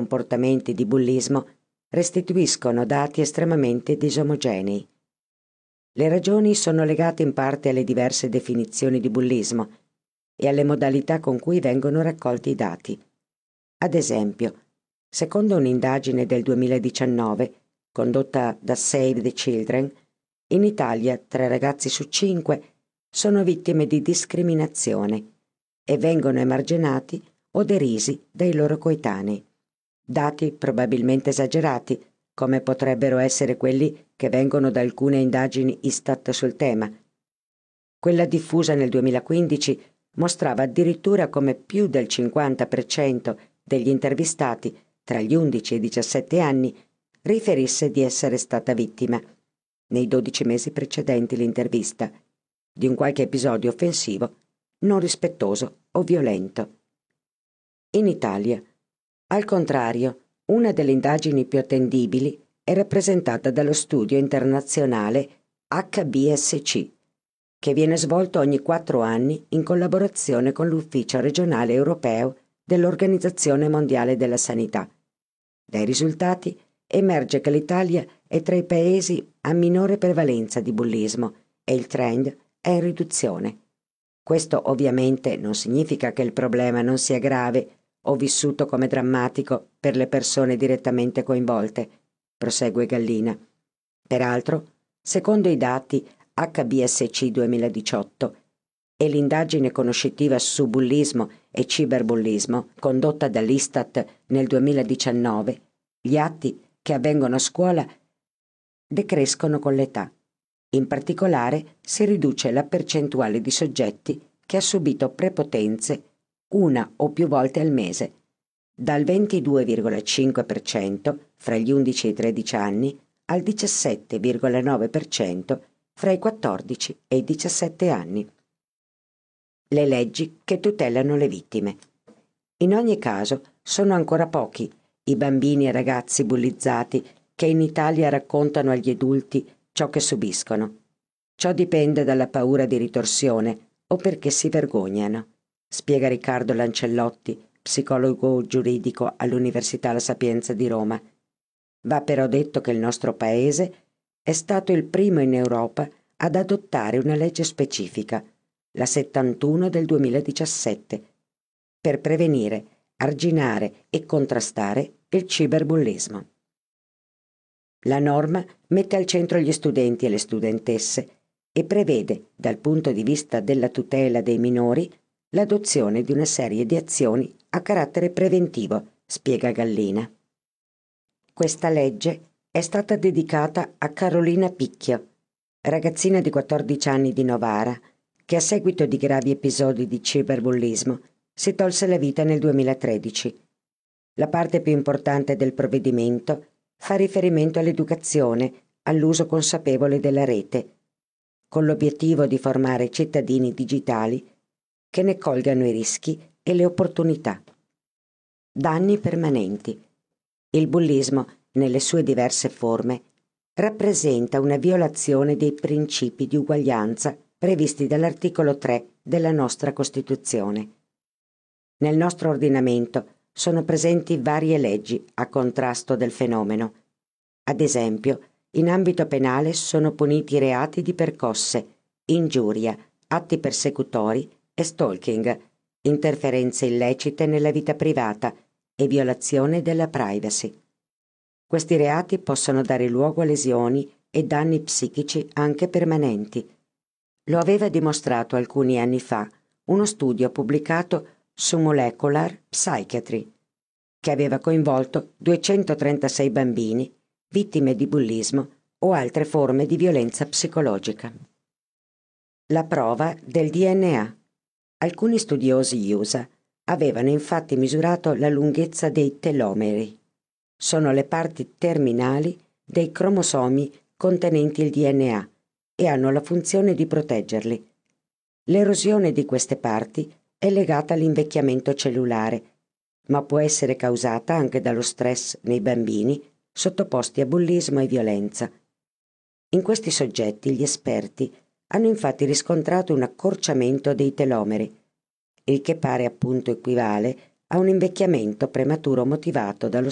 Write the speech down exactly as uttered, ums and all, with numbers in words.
comportamenti di bullismo restituiscono dati estremamente disomogenei. Le ragioni sono legate in parte alle diverse definizioni di bullismo e alle modalità con cui vengono raccolti i dati. Ad esempio, secondo un'indagine del duemiladiciannove condotta da Save the Children, in Italia tre ragazzi su cinque sono vittime di discriminazione e vengono emarginati o derisi dai loro coetanei. Dati probabilmente esagerati, come potrebbero essere quelli che vengono da alcune indagini Istat sul tema. Quella diffusa nel duemilaquindici mostrava addirittura come più del cinquanta per cento degli intervistati tra gli undici e i diciassette anni riferisse di essere stata vittima, nei dodici mesi precedenti l'intervista, di un qualche episodio offensivo, non rispettoso o violento. In Italia, al contrario, una delle indagini più attendibili è rappresentata dallo studio internazionale H B S C, che viene svolto ogni quattro anni in collaborazione con l'Ufficio regionale europeo dell'Organizzazione Mondiale della Sanità. Dai risultati emerge che l'Italia è tra i paesi a minore prevalenza di bullismo e il trend è in riduzione. Questo ovviamente non significa che il problema non sia grave o vissuto come drammatico per le persone direttamente coinvolte, prosegue Gallina. Peraltro, secondo i dati H B S C duemiladiciotto e l'indagine conoscitiva su bullismo e ciberbullismo condotta dall'Istat nel duemiladiciannove, gli atti che avvengono a scuola decrescono con l'età. In particolare si riduce la percentuale di soggetti che ha subito prepotenze una o più volte al mese, dal ventidue virgola cinque per cento fra gli undici e i tredici anni al diciassette virgola nove per cento fra i quattordici e i diciassette anni. Le leggi che tutelano le vittime. In ogni caso, sono ancora pochi i bambini e ragazzi bullizzati che in Italia raccontano agli adulti ciò che subiscono. Ciò dipende dalla paura di ritorsione o perché si vergognano, spiega Riccardo Lancellotti, psicologo giuridico all'Università La Sapienza di Roma. Va però detto che il nostro paese è stato il primo in Europa ad adottare una legge specifica, la settantuno del duemiladiciassette, per prevenire, arginare e contrastare il ciberbullismo. La norma mette al centro gli studenti e le studentesse e prevede, dal punto di vista della tutela dei minori, l'adozione di una serie di azioni a carattere preventivo, spiega Gallina. Questa legge è stata dedicata a Carolina Picchio, ragazzina di quattordici anni di Novara, che a seguito di gravi episodi di ciberbullismo si tolse la vita nel duemilatredici. La parte più importante del provvedimento fa riferimento all'educazione, all'uso consapevole della rete, con l'obiettivo di formare cittadini digitali che ne colgano i rischi e le opportunità. Danni permanenti. Il bullismo, nelle sue diverse forme, rappresenta una violazione dei principi di uguaglianza previsti dall'articolo tre della nostra Costituzione. Nel nostro ordinamento sono presenti varie leggi a contrasto del fenomeno. Ad esempio, in ambito penale sono puniti i reati di percosse, ingiuria, atti persecutori e stalking, interferenze illecite nella vita privata e violazione della privacy. Questi reati possono dare luogo a lesioni e danni psichici anche permanenti. Lo aveva dimostrato alcuni anni fa uno studio pubblicato su Molecular Psychiatry, che aveva coinvolto duecentotrentasei bambini vittime di bullismo o altre forme di violenza psicologica. La prova del D N A. Alcuni studiosi U S A avevano infatti misurato la lunghezza dei telomeri. Sono le parti terminali dei cromosomi contenenti il D N A e hanno la funzione di proteggerli. L'erosione di queste parti è legata all'invecchiamento cellulare, ma può essere causata anche dallo stress nei bambini sottoposti a bullismo e violenza. In questi soggetti gli esperti hanno infatti riscontrato un accorciamento dei telomeri, il che pare appunto equivale a un invecchiamento prematuro motivato dallo